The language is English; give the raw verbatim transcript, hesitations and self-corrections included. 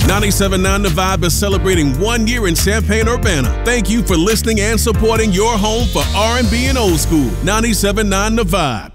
ninety-seven point nine The Vibe is celebrating one year in Champaign-Urbana. Thank you for listening and supporting your home for R and B and old school. ninety-seven point nine The Vibe.